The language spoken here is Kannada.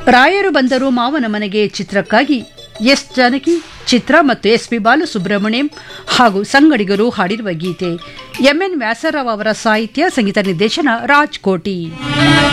ರಾಯರು ಬಂದರು ಮಾವನ ಮನೆಗೆ ಚಿತ್ರಕ್ಕಾಗಿ ಎಸ್ ಜಾನಕಿ, ಚಿತ್ರ ಮತ್ತು ಎಸ್ ಪಿ ಬಾಲಸುಬ್ರಹ್ಮಣ್ಯಂ ಹಾಗೂ ಸಂಗಡಿಗರು ಹಾಡಿರುವ ಗೀತೆ. ಎಂಎನ್ ವ್ಯಾಸರಾವ್ ಅವರ ಸಾಹಿತ್ಯ, ಸಂಗೀತ ನಿರ್ದೇಶನ ರಾಜ್ ಕೋಟಿ.